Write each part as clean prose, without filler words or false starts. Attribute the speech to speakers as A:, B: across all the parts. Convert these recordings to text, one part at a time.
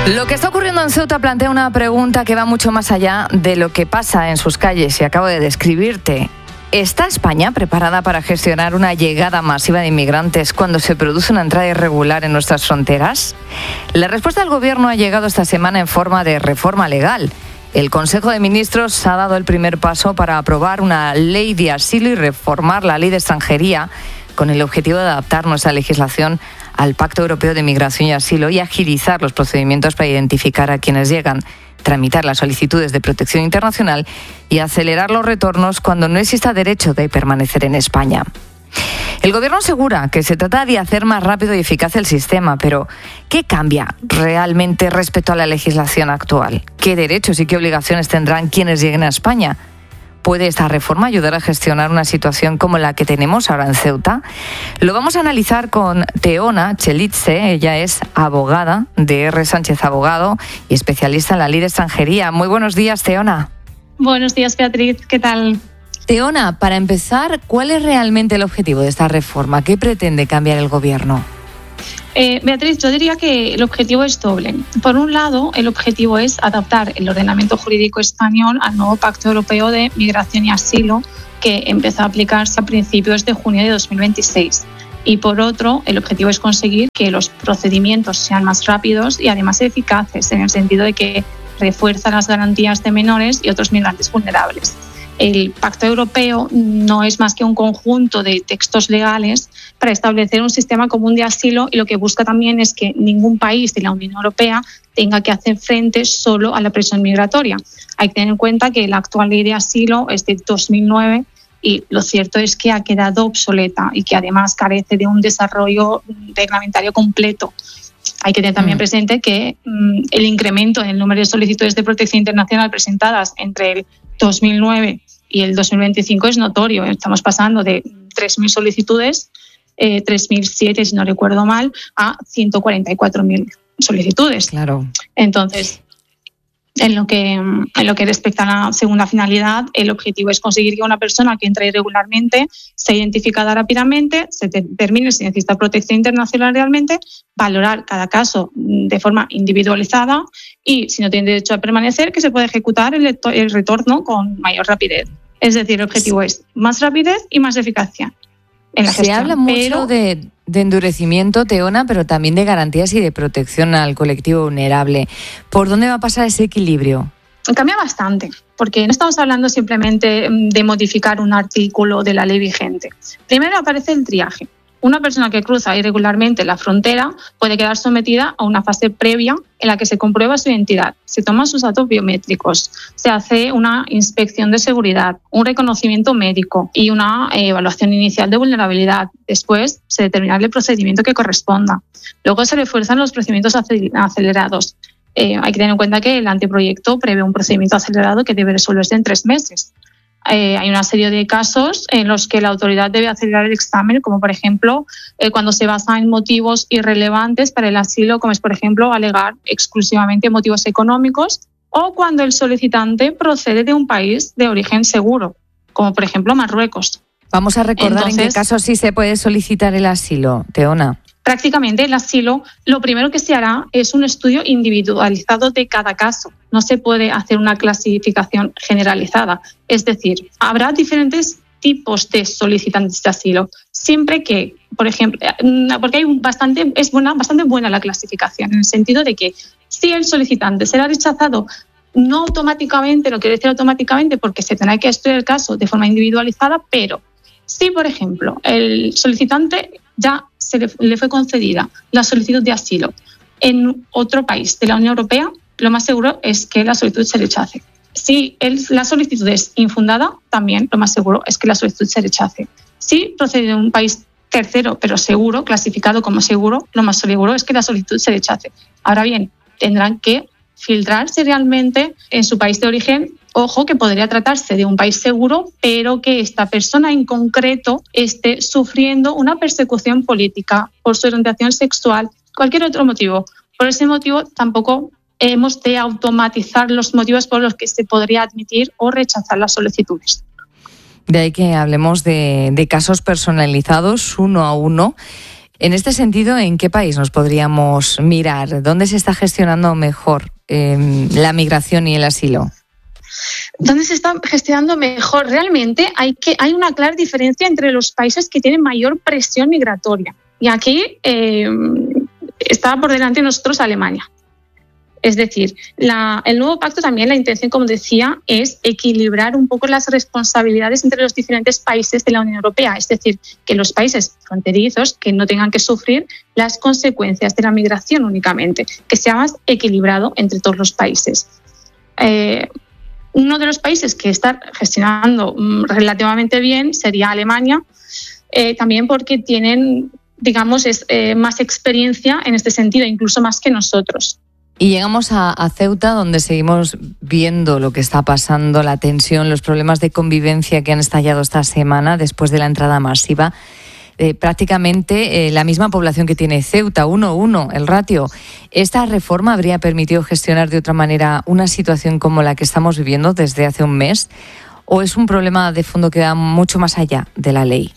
A: Lo que está ocurriendo en Ceuta plantea una pregunta que va mucho más allá de lo que pasa en sus calles y acabo de describirte. ¿Está España preparada para gestionar una llegada masiva de inmigrantes cuando se produce una entrada irregular en nuestras fronteras? La respuesta del Gobierno ha llegado esta semana en forma de reforma legal. El Consejo de Ministros ha dado el primer paso para aprobar una ley de asilo y reformar la ley de extranjería con el objetivo de adaptar nuestra legislación al Pacto Europeo de Migración y Asilo y agilizar los procedimientos para identificar a quienes llegan, tramitar las solicitudes de protección internacional y acelerar los retornos cuando no exista derecho de permanecer en España. El Gobierno asegura que se trata de hacer más rápido y eficaz el sistema, pero ¿qué cambia realmente respecto a la legislación actual? ¿Qué derechos y qué obligaciones tendrán quienes lleguen a España? ¿Puede esta reforma ayudar a gestionar una situación como la que tenemos ahora en Ceuta? Lo vamos a analizar con Teona Chelitze. Ella es abogada de R. Sánchez Abogado y especialista en la ley de extranjería. Muy buenos días, Teona.
B: Buenos días, Beatriz. ¿Qué tal?
A: Teona, para empezar, ¿cuál es realmente el objetivo de esta reforma? ¿Qué pretende cambiar el Gobierno?
B: Beatriz, yo diría que el objetivo es doble. Por un lado, el objetivo es adaptar el ordenamiento jurídico español al nuevo Pacto Europeo de Migración y Asilo que empezó a aplicarse a principios de junio de 2026. Y por otro, el objetivo es conseguir que los procedimientos sean más rápidos y además eficaces, en el sentido de que refuerza las garantías de menores y otros migrantes vulnerables. El Pacto Europeo no es más que un conjunto de textos legales para establecer un sistema común de asilo y lo que busca también es que ningún país de la Unión Europea tenga que hacer frente solo a la presión migratoria. Hay que tener en cuenta que la actual ley de asilo es de 2009 y lo cierto es que ha quedado obsoleta y que además carece de un desarrollo reglamentario completo. Hay que tener también presente que el incremento en el número de solicitudes de protección internacional presentadas entre el 2009 y el 2025 es notorio. Estamos pasando de 3.000 solicitudes, 3.007 si no recuerdo mal, a 144.000 solicitudes.
A: Claro.
B: Entonces, en lo que respecta a la segunda finalidad, el objetivo es conseguir que una persona que entra irregularmente sea identificada rápidamente, se determine si necesita protección internacional realmente, valorar cada caso de forma individualizada y, si no tiene derecho a permanecer, que se pueda ejecutar el retorno con mayor rapidez. Es decir, el objetivo es más rapidez y más eficacia en la gestión.
A: Se habla mucho de endurecimiento, Teona, pero también de garantías y de protección al colectivo vulnerable. ¿Por dónde va a pasar ese equilibrio?
B: Cambia bastante, porque no estamos hablando simplemente de modificar un artículo de la ley vigente. Primero aparece el triaje. Una persona que cruza irregularmente la frontera puede quedar sometida a una fase previa en la que se comprueba su identidad, se toman sus datos biométricos, se hace una inspección de seguridad, un reconocimiento médico y una evaluación inicial de vulnerabilidad. Después se determina el procedimiento que corresponda. Luego se refuerzan los procedimientos acelerados. Hay que tener en cuenta que el anteproyecto prevé un procedimiento acelerado que debe resolverse en 3 meses. Hay una serie de casos en los que la autoridad debe acelerar el examen, como por ejemplo cuando se basa en motivos irrelevantes para el asilo, como es por ejemplo alegar exclusivamente motivos económicos, o cuando el solicitante procede de un país de origen seguro, como por ejemplo Marruecos.
A: Vamos a recordar en qué casos sí se puede solicitar el asilo, Teona.
B: Prácticamente el asilo, lo primero que se hará es un estudio individualizado de cada caso. No se puede hacer una clasificación generalizada. Es decir, habrá diferentes tipos de solicitantes de asilo. Siempre que, por ejemplo, porque bastante buena la clasificación, en el sentido de que si el solicitante será rechazado, no automáticamente, no quiere decir automáticamente porque se tendrá que estudiar el caso de forma individualizada, pero si, por ejemplo, el solicitante ya le fue concedida la solicitud de asilo en otro país de la Unión Europea, lo más seguro es que la solicitud se rechace. Si la solicitud es infundada, también lo más seguro es que la solicitud se rechace. Si procede de un país tercero, pero seguro, clasificado como seguro, lo más seguro es que la solicitud se rechace. Ahora bien, tendrán que filtrar si realmente en su país de origen, ojo, que podría tratarse de un país seguro, pero que esta persona en concreto esté sufriendo una persecución política por su orientación sexual, cualquier otro motivo. Por ese motivo tampoco hemos de automatizar los motivos por los que se podría admitir o rechazar las solicitudes.
A: De ahí que hablemos de casos personalizados, uno a uno. En este sentido, ¿en qué país nos podríamos mirar? ¿Dónde se está gestionando mejor la migración y el asilo?
B: ¿Dónde se está gestionando mejor? Realmente hay una clara diferencia entre los países que tienen mayor presión migratoria. Y aquí está por delante de nosotros Alemania. Es decir, el nuevo pacto también, la intención, como decía, es equilibrar un poco las responsabilidades entre los diferentes países de la Unión Europea. Es decir, que los países fronterizos que no tengan que sufrir las consecuencias de la migración únicamente, que sea más equilibrado entre todos los países. Uno de los países que está gestionando relativamente bien sería Alemania, también porque tienen, digamos, más experiencia en este sentido, incluso más que nosotros.
A: Y llegamos a Ceuta, donde seguimos viendo lo que está pasando, la tensión, los problemas de convivencia que han estallado esta semana después de la entrada masiva. Prácticamente la misma población que tiene Ceuta, 1:1 el ratio. ¿Esta reforma habría permitido gestionar de otra manera una situación como la que estamos viviendo desde hace un mes? ¿O es un problema de fondo que va mucho más allá de la ley?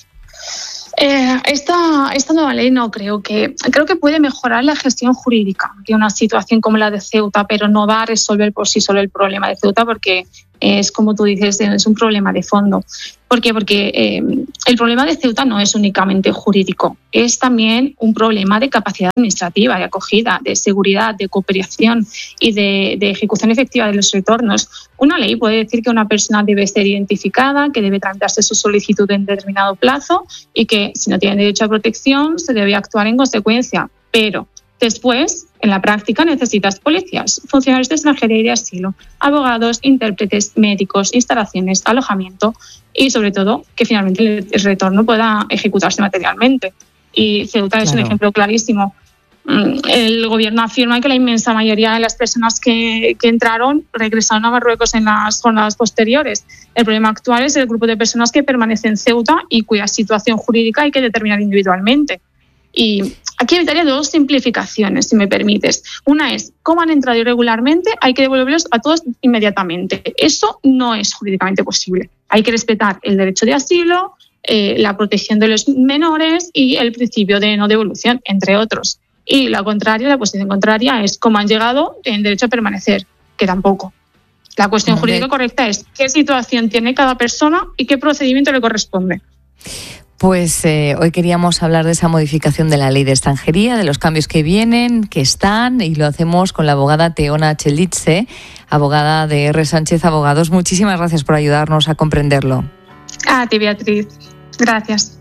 B: Esta nueva ley creo que puede mejorar la gestión jurídica de una situación como la de Ceuta, pero no va a resolver por sí solo el problema de Ceuta, porque es, como tú dices, es un problema de fondo. ¿Por qué? Porque el problema de Ceuta no es únicamente jurídico, es también un problema de capacidad administrativa, de acogida, de seguridad, de cooperación y de ejecución efectiva de los retornos. Una ley puede decir que una persona debe ser identificada, que debe tramitarse su solicitud en determinado plazo y que, si no tiene derecho a protección, se debe actuar en consecuencia. Pero después, en la práctica, necesitas policías, funcionarios de extranjería y de asilo, abogados, intérpretes, médicos, instalaciones, alojamiento y, sobre todo, que finalmente el retorno pueda ejecutarse materialmente. Y Ceuta es un ejemplo clarísimo. El gobierno afirma que la inmensa mayoría de las personas que entraron regresaron a Marruecos en las jornadas posteriores. El problema actual es el grupo de personas que permanecen en Ceuta y cuya situación jurídica hay que determinar individualmente. Y aquí evitaría dos simplificaciones, si me permites. Una es, ¿cómo han entrado irregularmente? Hay que devolverlos a todos inmediatamente. Eso no es jurídicamente posible. Hay que respetar el derecho de asilo, la protección de los menores y el principio de no devolución, entre otros. Y la posición contraria es, ¿cómo han llegado? Tienen derecho a permanecer, que tampoco. La cuestión jurídica correcta es qué situación tiene cada persona y qué procedimiento le corresponde.
A: Pues hoy queríamos hablar de esa modificación de la ley de extranjería, de los cambios que vienen, que están, y lo hacemos con la abogada Teona Chelitze, abogada de R. Sánchez Abogados. Muchísimas gracias por ayudarnos a comprenderlo.
B: A ti, Beatriz. Gracias.